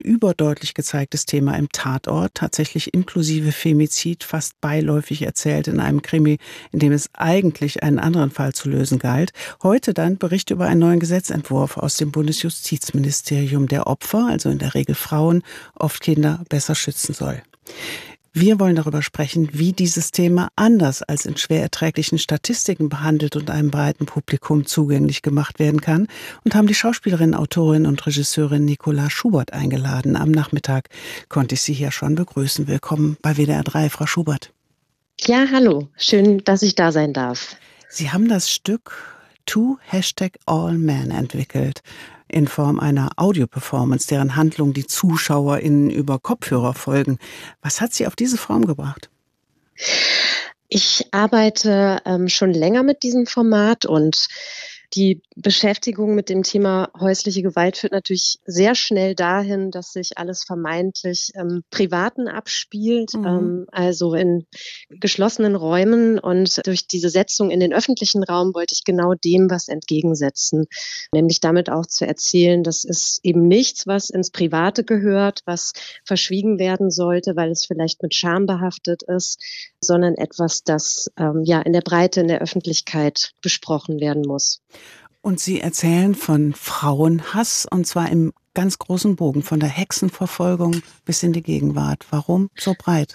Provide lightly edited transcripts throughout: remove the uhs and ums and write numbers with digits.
überdeutlich gezeigtes Thema im Tatort, tatsächlich inklusive Femizid, fast beiläufig erzählt in einem Krimi, in dem es eigentlich einen anderen Fall zu lösen galt. Heute dann Bericht über einen neuen Gesetzentwurf aus dem Bundesjustizministerium, der Opfer, also in der Regel Frauen, oft Kinder, besser schützen soll. Wir wollen darüber sprechen, wie dieses Thema anders als in schwer erträglichen Statistiken behandelt und einem breiten Publikum zugänglich gemacht werden kann, und haben die Schauspielerin, Autorin und Regisseurin Nicola Schubert eingeladen. Am Nachmittag konnte ich sie hier schon begrüßen. Willkommen bei WDR 3, Frau Schubert. Ja, hallo. Schön, dass ich da sein darf. Sie haben das Stück To #AllMen entwickelt, in Form einer Audioperformance, deren Handlung die ZuschauerInnen über Kopfhörer folgen. Was hat Sie auf diese Form gebracht? Ich arbeite schon länger mit diesem Format, und die Beschäftigung mit dem Thema häusliche Gewalt führt natürlich sehr schnell dahin, dass sich alles vermeintlich im Privaten abspielt, also in geschlossenen Räumen. Und durch diese Setzung in den öffentlichen Raum wollte ich genau dem was entgegensetzen, nämlich damit auch zu erzählen, das ist eben nichts, was ins Private gehört, was verschwiegen werden sollte, weil es vielleicht mit Scham behaftet ist, sondern etwas, das in der Breite, in der Öffentlichkeit besprochen werden muss. Und Sie erzählen von Frauenhass, und zwar im ganz großen Bogen, von der Hexenverfolgung bis in die Gegenwart. Warum so breit?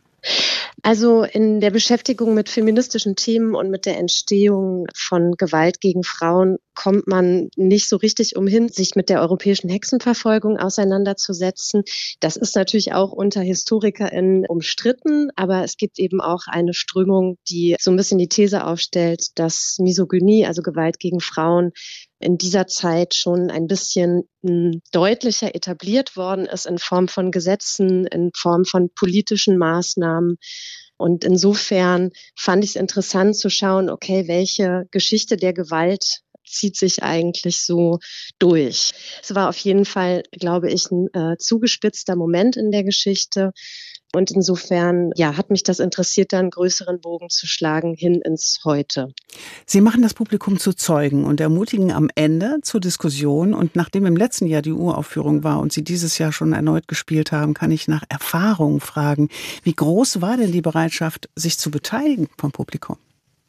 Also in der Beschäftigung mit feministischen Themen und mit der Entstehung von Gewalt gegen Frauen kommt man nicht so richtig umhin, sich mit der europäischen Hexenverfolgung auseinanderzusetzen. Das ist natürlich auch unter HistorikerInnen umstritten, aber es gibt eben auch eine Strömung, die so ein bisschen die These aufstellt, dass Misogynie, also Gewalt gegen Frauen, in dieser Zeit schon ein bisschen deutlicher etabliert worden ist in Form von Gesetzen, in Form von politischen Maßnahmen. Und insofern fand ich es interessant zu schauen, okay, welche Geschichte der Gewalt zieht sich eigentlich so durch. Es war auf jeden Fall, glaube ich, ein zugespitzter Moment in der Geschichte. Und insofern, hat mich das interessiert, da einen größeren Bogen zu schlagen hin ins Heute. Sie machen das Publikum zu Zeugen und ermutigen am Ende zur Diskussion. Und nachdem im letzten Jahr die Uraufführung war und Sie dieses Jahr schon erneut gespielt haben, kann ich nach Erfahrung fragen. Wie groß war denn die Bereitschaft, sich zu beteiligen vom Publikum?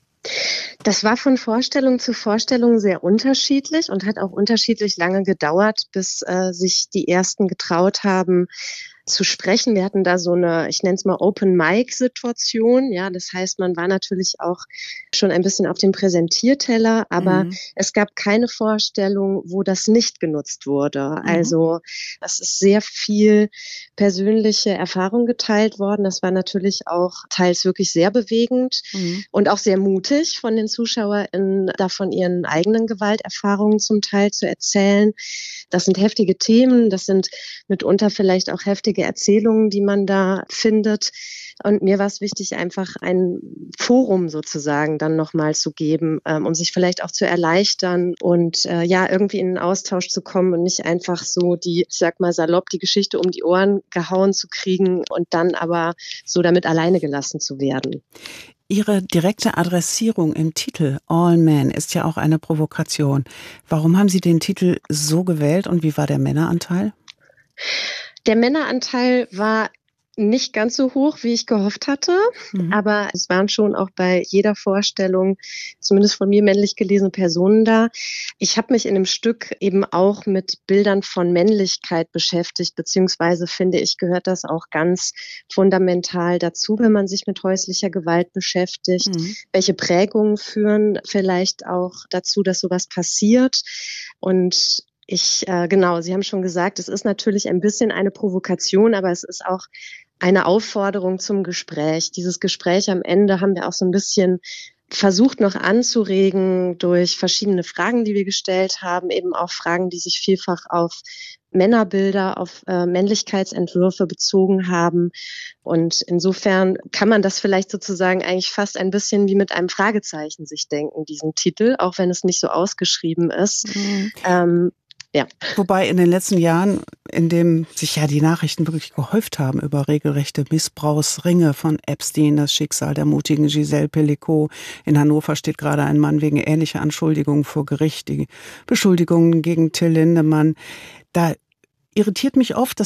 Das war von Vorstellung zu Vorstellung sehr unterschiedlich und hat auch unterschiedlich lange gedauert, bis sich die Ersten getraut haben, zu sprechen. Wir hatten da so eine, ich nenne es mal Open-Mic-Situation. Ja, das heißt, man war natürlich auch schon ein bisschen auf dem Präsentierteller, aber es gab keine Vorstellung, wo das nicht genutzt wurde. Also es ist sehr viel persönliche Erfahrung geteilt worden. Das war natürlich auch teils wirklich sehr bewegend und auch sehr mutig von den ZuschauerInnen, da von ihren eigenen Gewalterfahrungen zum Teil zu erzählen. Das sind heftige Themen, das sind mitunter vielleicht auch heftige Erzählungen, die man da findet. Und mir war es wichtig, einfach ein Forum sozusagen dann nochmal zu geben, um sich vielleicht auch zu erleichtern und irgendwie in einen Austausch zu kommen und nicht einfach so ich sag mal salopp, die Geschichte um die Ohren gehauen zu kriegen und dann aber so damit alleine gelassen zu werden. Ihre direkte Adressierung im Titel All Men ist ja auch eine Provokation. Warum haben Sie den Titel so gewählt und wie war der Männeranteil? Der Männeranteil war nicht ganz so hoch, wie ich gehofft hatte, aber es waren schon auch bei jeder Vorstellung, zumindest von mir männlich gelesene Personen da. Ich habe mich in dem Stück eben auch mit Bildern von Männlichkeit beschäftigt, beziehungsweise finde ich, gehört das auch ganz fundamental dazu, wenn man sich mit häuslicher Gewalt beschäftigt. Welche Prägungen führen vielleicht auch dazu, dass sowas passiert? Und Sie haben schon gesagt, es ist natürlich ein bisschen eine Provokation, aber es ist auch eine Aufforderung zum Gespräch. Dieses Gespräch am Ende haben wir auch so ein bisschen versucht noch anzuregen durch verschiedene Fragen, die wir gestellt haben, eben auch Fragen, die sich vielfach auf Männerbilder, auf Männlichkeitsentwürfe bezogen haben. Und insofern kann man das vielleicht sozusagen eigentlich fast ein bisschen wie mit einem Fragezeichen sich denken, diesen Titel, auch wenn es nicht so ausgeschrieben ist. Ja. Wobei in den letzten Jahren, in dem sich ja die Nachrichten wirklich gehäuft haben über regelrechte Missbrauchsringe von Epstein, das Schicksal der mutigen Giselle Pelicot. In Hannover steht gerade ein Mann wegen ähnlicher Anschuldigungen vor Gericht. Die Beschuldigungen gegen Till Lindemann. Da irritiert mich oft, dass